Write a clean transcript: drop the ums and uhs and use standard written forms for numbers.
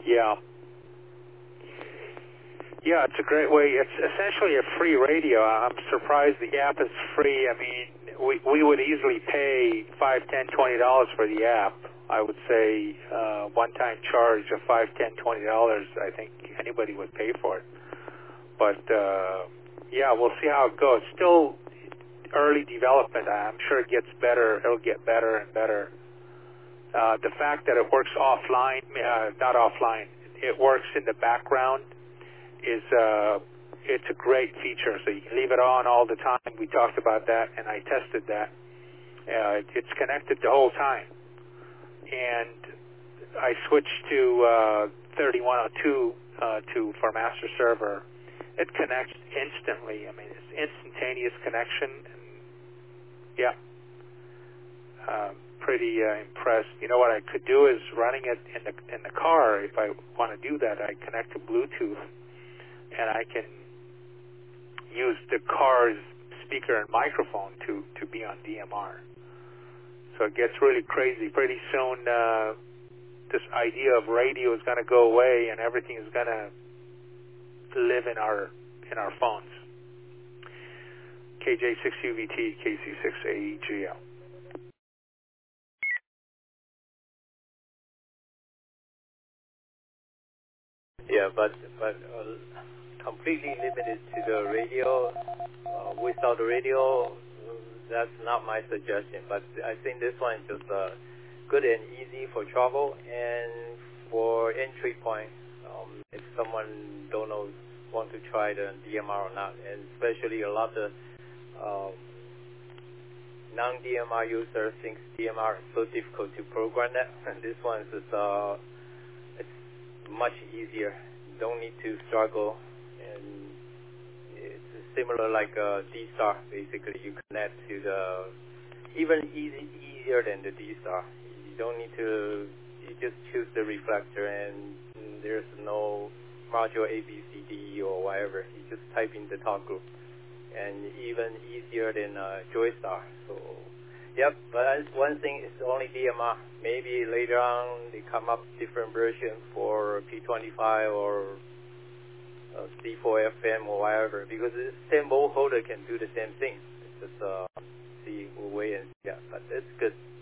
Yeah. Yeah, it's a great way. It's essentially a free radio. I'm surprised the app is free. I mean, we would easily pay $5, $10, $20 for the app. I would say one-time charge of $5, $10, $20. I think anybody would pay for it. But yeah, we'll see how it goes. Still early development. I'm sure it gets better. It'll get better and better. The fact that it works offline, not offline, it works in the background is it's a great feature. So you can leave it on all the time. We talked about that, and I tested that. It's connected the whole time. And I switched to 3102 for master server. It connects instantly. I mean, it's instantaneous connection. And yeah, pretty impressed. You know what I could do is running it in the car. If I want to do that, I connect to Bluetooth, and I can use the car's speaker and microphone to be on DMR. So it gets really crazy. Pretty soon, this idea of radio is going to go away, and everything is going to live in our phones. KJ6UVT, KC6AEGL. Yeah, but completely limited to the radio. Without the radio, that's not my suggestion. But I think this one is just good and easy for travel and for entry point. If someone don't know want to try the DMR or not, and especially a lot of non-DMR users think DMR is so difficult to program that. And this one is it's much easier. You don't need to struggle, and it's similar like D-Star. Basically, you connect to the even easier than the D-Star. You don't need to. You just choose the reflector, and there's no module A, B, C, D, or whatever. You just type in the talk group, and even easier than Joystar. So, yep. But one thing is only DMR. Maybe later on they come up different version for P25 or C4FM or whatever, because the same volt holder can do the same thing. It's just we'll wait and yeah, but it's good.